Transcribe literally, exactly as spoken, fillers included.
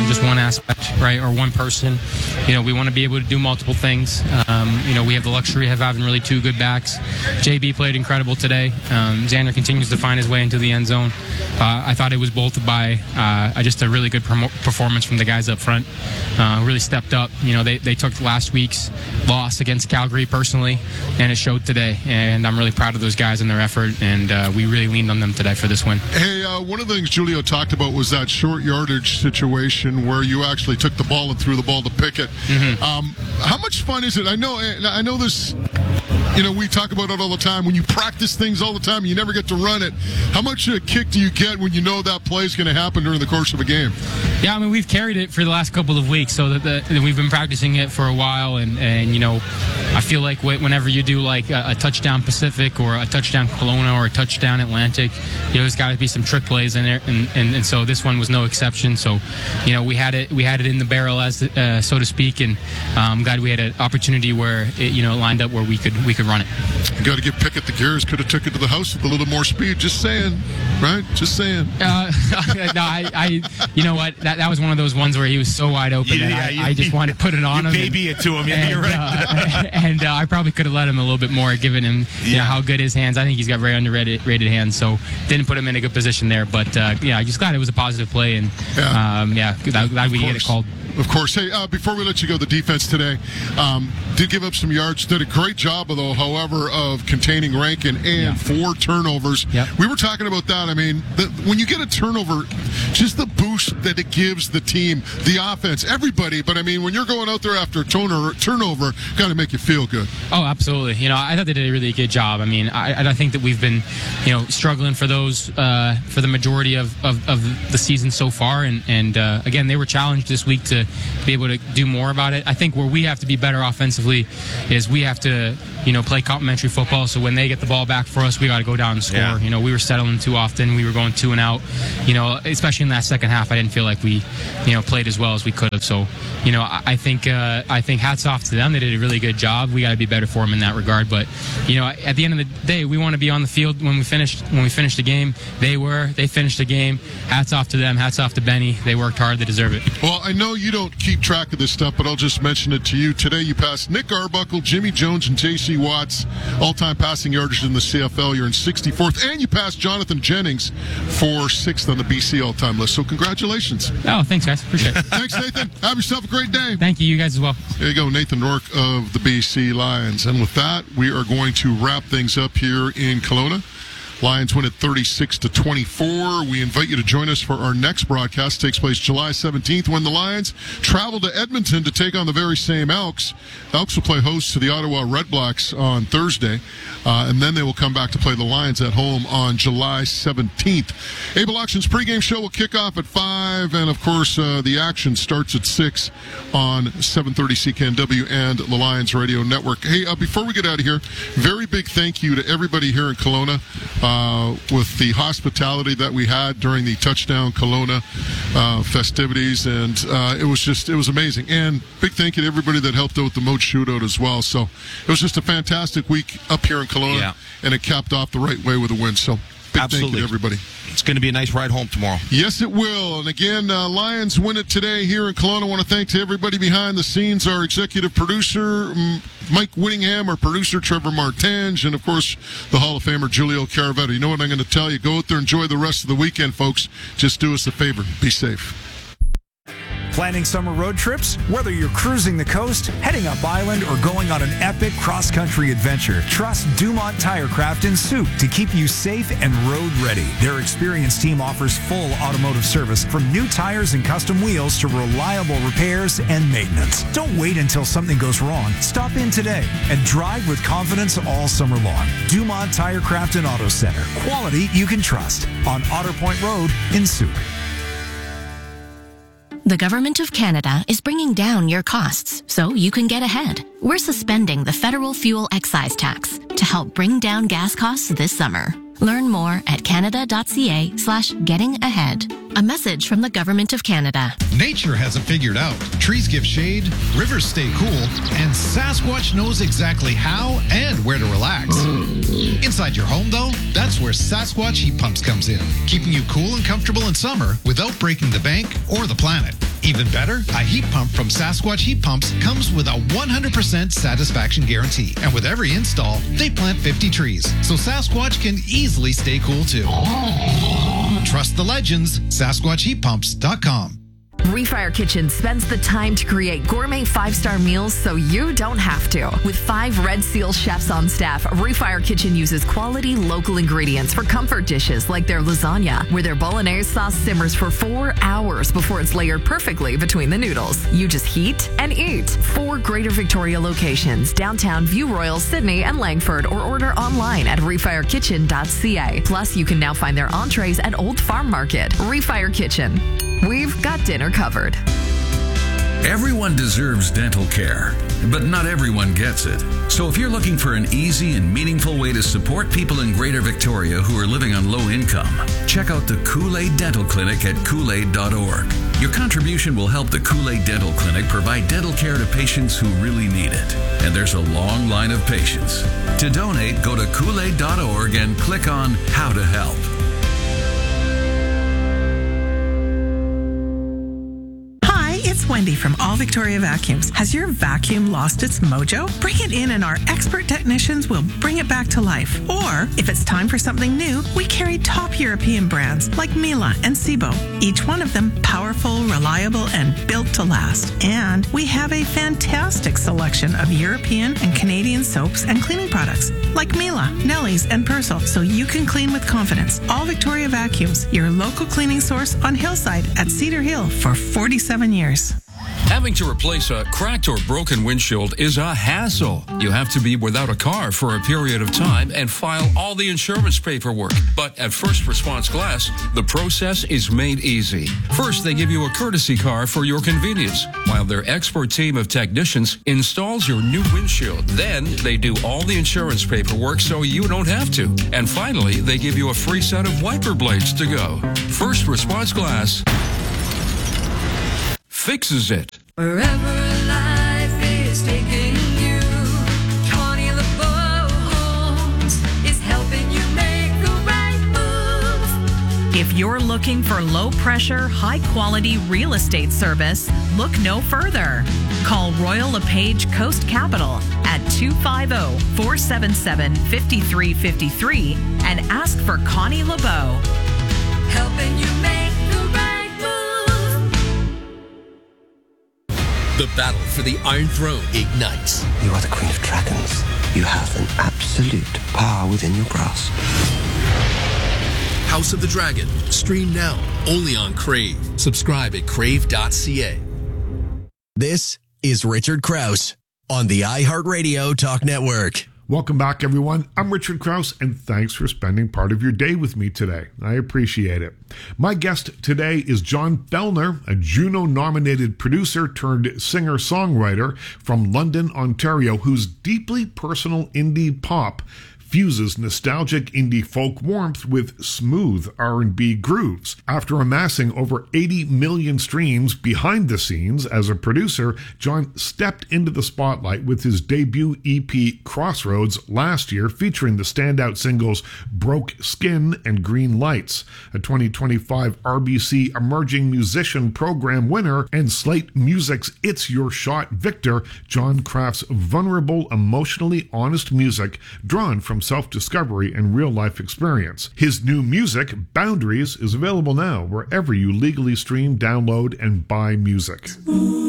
just one aspect, right, or one person. You know, we want to be able to do multiple things. Um, you know, we have the luxury of having really two good backs. J B played incredible today. Um, Xander continues to find his way into the end zone. Uh, I thought it was bolstered by uh, just a really good promo- performance from the guys up front. Uh, really stepped up. You know, they, they took last week's loss against Calgary personally, and it showed today. And I'm really proud of those guys and their effort, and uh, we really leaned on them today for this win. Hey, uh, one of the things Julio talked about was that short yardage situation where you actually took the ball and threw the ball to Pickett. Mm-hmm. Um, how much fun is it? I know, I know this. You know, we talk about it all the time. When you practice things all the time, you never get to run it. How much uh, kick do you get when you know that play is going to happen during the course of a game? Yeah, I mean, we've carried it for the last couple of weeks, so that, the, that we've been practicing it for a while, and, and you know, I feel like whenever you do like a, a touchdown Pacific or a touchdown Kelowna or a touchdown Atlantic, you know, there's got to be some trick plays in there, and, and, and so this one was no exception. So, you know, we had it we had it in the barrel, as uh, so to speak, and I'm um, glad we had an opportunity where it, you know, lined up where we could we could run it. You got to give Pickett the gears. Could have took it to the house with a little more speed. Just saying, right? Just saying. Uh, no, I, I, you know what? That that was one of those ones where he was so wide open yeah, that yeah, I, you, I just you, wanted to put it on him. Baby and, it to him. Yeah, and, you're right. Uh, and uh, I probably could have let him a little bit more, given him you yeah. know, how good his hands. I think he's got very underrated rated hands, so didn't put him in a good position there. But uh, yeah, I just glad it was a positive play, and yeah, um, yeah glad, glad we get it called. Of course. Hey, uh, before we let you go, the defense today um, did give up some yards. Did a great job, though, however, of containing Rankin and yeah. four turnovers. Yep. We were talking about that. I mean, the, when you get a turnover, just the boost that it gives the team, the offense, everybody. But, I mean, when you're going out there after a turnover, turnover got to make you feel good. Oh, absolutely. You know, I thought they did a really good job. I mean, I, I think that we've been, you know, struggling for those uh, for the majority of, of, of the season so far. And, and uh, again, they were challenged this week to be able to do more about it. I think where we have to be better offensively is we have to, you know, play complementary football. So when they get the ball back for us, we got to go down and score. Yeah. You know, we were settling too often. We were going two and out. You know, especially in that second half, I didn't feel like we, you know, played as well as we could have. So, you know, I, I think uh, I think hats off to them. They did a really good job. We got to be better for them in that regard. But, you know, at the end of the day, we want to be on the field when we finished when we finished the game. They were. They finished the game. Hats off to them. Hats off to Benny. They worked hard. They deserve it. Well, I know you don't keep track of this stuff, but I'll just mention it to you. Today you passed Nick Arbuckle, Jimmy Jones, and J C Watts, all-time passing yardage in the C F L. You're in sixty-fourth, and you passed Jonathan Jennings for sixth on the B C all-time list. So congratulations. Oh, thanks, guys. Appreciate it. Thanks, Nathan. Have yourself a great day. Thank you. You guys as well. There you go, Nathan Rourke of the B C Lions. And with that, we are going to wrap things up here in Kelowna. Lions win at thirty-six to twenty-four. We invite you to join us for our next broadcast. It takes place July seventeenth when the Lions travel to Edmonton to take on the very same Elks. Elks will play host to the Ottawa Redblacks on Thursday, uh, and then they will come back to play the Lions at home on July seventeenth. Able Auctions pregame show will kick off at five, and of course uh, the action starts at six on seven thirty C K N W and the Lions Radio Network. Hey, uh, before we get out of here, very big thank you to everybody here in Kelowna. Uh, Uh, with the hospitality that we had during the Touchdown Kelowna uh, festivities, and uh, it was just, it was amazing. And big thank you to everybody that helped out with the Moat Shootout as well. So it was just a fantastic week up here in Kelowna, yeah. and it capped off the right way with a win. So big Absolutely. thank you to everybody. It's going to be a nice ride home tomorrow. Yes, it will. And again, uh, Lions win it today here in Kelowna. I want to thank to everybody behind the scenes, our executive producer, Mike Whittingham, our producer, Trevor Martinge, and, of course, the Hall of Famer, Julio Caravetto. You know what I'm going to tell you? Go out there, enjoy the rest of the weekend, folks. Just do us a favor. Be safe. Planning summer road trips? Whether you're cruising the coast, heading up island, or going on an epic cross-country adventure, trust Dumont Tirecraft in Soup to keep you safe and road ready. Their experienced team offers full automotive service from new tires and custom wheels to reliable repairs and maintenance. Don't wait until something goes wrong. Stop in today and drive with confidence all summer long. Dumont Tirecraft and Auto Center. Quality you can trust on Otter Point Road in Soup. The Government of Canada is bringing down your costs so you can get ahead. We're suspending the federal fuel excise tax to help bring down gas costs this summer. Learn more at canada.ca slash getting ahead. A message from the Government of Canada. Nature has it figured out. Trees give shade, rivers stay cool, and Sasquatch knows exactly how and where to relax. Inside your home, though, that's where Sasquatch Heat Pumps comes in, keeping you cool and comfortable in summer without breaking the bank or the planet. Even better, a heat pump from Sasquatch Heat Pumps comes with a one hundred percent satisfaction guarantee. And with every install, they plant fifty trees, so Sasquatch can easily stay cool too. Trust the legends, Sasquatch Heat Pumps dot com. Refire Kitchen spends the time to create gourmet five-star meals so you don't have to. With five Red Seal chefs on staff, Refire Kitchen uses quality local ingredients for comfort dishes like their lasagna, where their bolognese sauce simmers for four hours before it's layered perfectly between the noodles. You just heat and eat. Four Greater Victoria locations, downtown View Royal, Sydney, and Langford, or order online at refire kitchen dot c a. Plus, you can now find their entrees at Old Farm Market. Refire Kitchen. We've got dinner covered. Everyone deserves dental care, but not everyone gets it. So if you're looking for an easy and meaningful way to support people in Greater Victoria who are living on low income, check out the Kool-Aid Dental Clinic at kool aid dot org. Your contribution will help the Kool-Aid Dental Clinic provide dental care to patients who really need it. And there's a long line of patients. To donate, go to kool aid dot org and click on How to Help. It's Wendy from All Victoria Vacuums. Has your vacuum lost its mojo? Bring it in and our expert technicians will bring it back to life. Or, if it's time for something new, we carry top European brands like Miele and Sebo. Each one of them powerful, reliable, and built to last. And we have a fantastic selection of European and Canadian soaps and cleaning products like Miele, Nelly's, and Persil, so you can clean with confidence. All Victoria Vacuums, your local cleaning source on Hillside at Cedar Hill for forty-seven years. Having to replace a cracked or broken windshield is a hassle. You have to be without a car for a period of time and file all the insurance paperwork. But at First Response Glass, the process is made easy. First, they give you a courtesy car for your convenience, while their expert team of technicians installs your new windshield. Then, they do all the insurance paperwork so you don't have to. And finally, they give you a free set of wiper blades to go. First Response Glass fixes it. Wherever life is taking you, Connie LeBeau Homes is helping you make the right move. If you're looking for low-pressure, high-quality real estate service, look no further. Call Royal LePage Coast Capital at two five zero, four seven seven, five three five three and ask for Connie LeBeau. Helping you make the right move. The battle for the Iron Throne ignites. You are the Queen of Dragons. You have an absolute power within your grasp. House of the Dragon. Stream now, only on Crave. Subscribe at crave dot c a. This is Richard Krause on the iHeartRadio Talk Network. Welcome back, everyone. I'm Richard Krause, and thanks for spending part of your day with me today. I appreciate it. My guest today is John Fellner, a Juno-nominated producer turned singer-songwriter from London, Ontario, whose deeply personal indie pop fuses nostalgic indie folk warmth with smooth R and B grooves. After amassing over eighty million streams behind the scenes as a producer, John stepped into the spotlight with his debut E P Crossroads last year, featuring the standout singles Broke Skin and Green Lights. A twenty twenty-five R B C Emerging Musician Program winner and Slate Music's It's Your Shot victor, John crafts vulnerable, emotionally honest music drawn from self-discovery and real-life experience. His new music, Boundaries, is available now wherever you legally stream, download, and buy music.